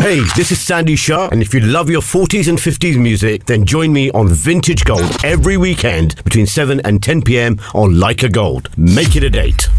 Hey, this is Sandy Shah, and if you love your 40s and 50s music, then join me on Vintage Gold every weekend between 7 and 10 p.m. on Leica Gold. Make it a date.